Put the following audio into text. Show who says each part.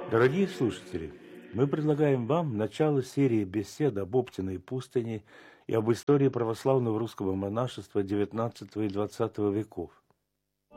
Speaker 1: Дорогие слушатели, мы предлагаем вам начало серии бесед об Оптиной пустыне и об истории православного русского монашества XIX и XX веков.